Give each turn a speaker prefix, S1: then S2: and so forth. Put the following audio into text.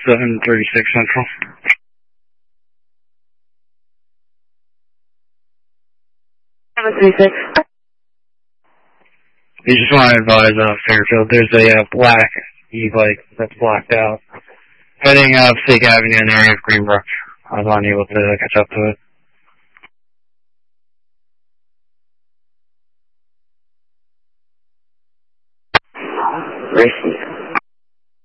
S1: 736 Central. You just want to advise Fairfield, there's a black E-bike that's blacked out. Heading up Stake Avenue in the area of Greenbrook. I was unable to catch up to it.
S2: Racing